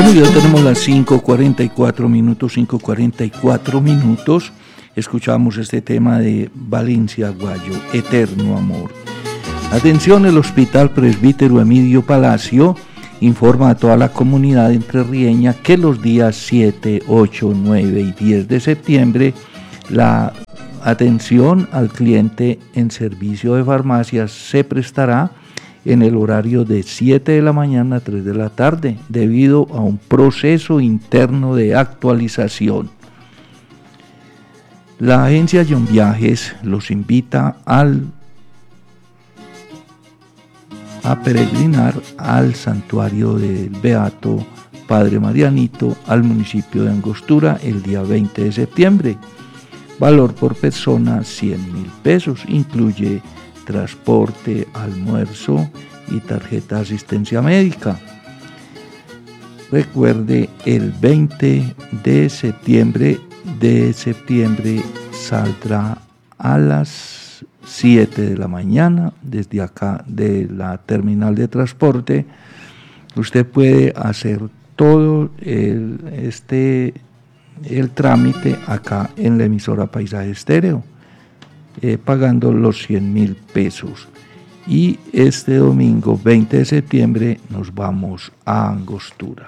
Bueno, ya tenemos las 5:44 minutos. Escuchamos este tema de Valencia Aguayo, Eterno Amor. Atención, el Hospital Presbítero Emilio Palacio informa a toda la comunidad entrerrieña que los días 7, 8, 9 y 10 de septiembre la atención al cliente en servicio de farmacias se prestará en el horario de 7 de la mañana a 3 de la tarde, debido a un proceso interno de actualización. La agencia John Viajes los invita a peregrinar al santuario del Beato Padre Marianito al municipio de Angostura el día 20 de septiembre. Valor por persona 100.000 pesos, incluye transporte, almuerzo y tarjeta de asistencia médica. Recuerde, el 20 de septiembre saldrá a las 7 de la mañana desde acá de la terminal de transporte. Usted puede hacer todo el trámite acá en la emisora Paisaje Estéreo, pagando los 100.000 pesos. Y este domingo 20 de septiembre nos vamos a Angostura.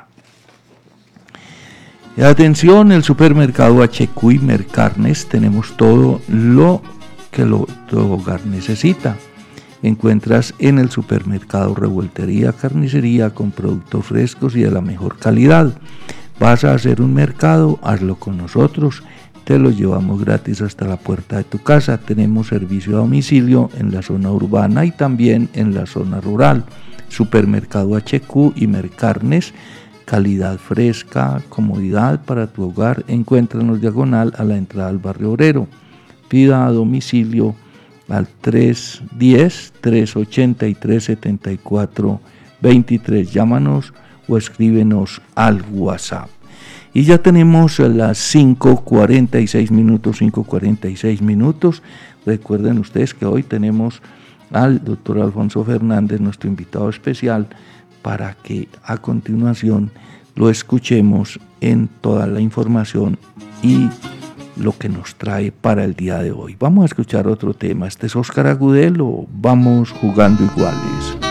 Atención, el supermercado HQ y Mercarnes, tenemos todo lo que tu hogar necesita. Encuentras en el supermercado revueltería, carnicería con productos frescos y de la mejor calidad. Vas a hacer un mercado, hazlo con nosotros. Te lo llevamos gratis hasta la puerta de tu casa. Tenemos servicio a domicilio en la zona urbana y también en la zona rural. Supermercado HQ y Mercarnes, calidad fresca, comodidad para tu hogar. Encuéntranos diagonal a la entrada al barrio obrero. Pida a domicilio al 310-383-7423. Llámanos o escríbenos al WhatsApp. Y ya tenemos las 5:46 minutos. Recuerden ustedes que hoy tenemos al doctor Alfonso Fernández, nuestro invitado especial, para que a continuación lo escuchemos en toda la información y lo que nos trae para el día de hoy. Vamos a escuchar otro tema. Este es Óscar Agudelo, Vamos Jugando Iguales.